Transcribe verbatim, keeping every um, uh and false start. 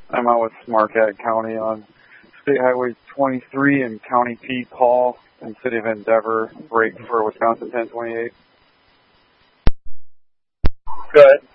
I'm out with Marquette County on State Highway twenty-three and County P. Paul and City of Endeavor, break for Wisconsin ten twenty-eight. Good.